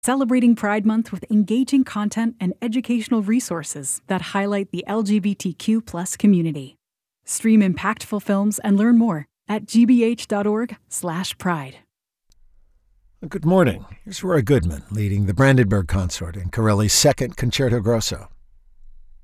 Celebrating Pride Month with engaging content and educational resources that highlight the LGBTQ+ community. Stream impactful films and learn more at gbh.org/pride. Good morning. Here's Roy Goodman leading the Brandenburg Consort in Corelli's second Concerto Grosso.